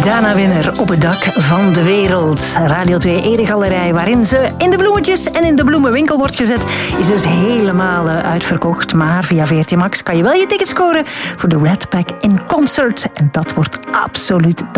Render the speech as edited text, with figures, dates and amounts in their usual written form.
Dana Winner op het dak van de wereld. Radio 2 Eregalerij, waarin ze in de bloemetjes en in de bloemenwinkel wordt gezet, is dus helemaal uitverkocht. Maar via VRT Max kan je wel je ticket scoren voor de Red Pack in Concert. En dat wordt absoluut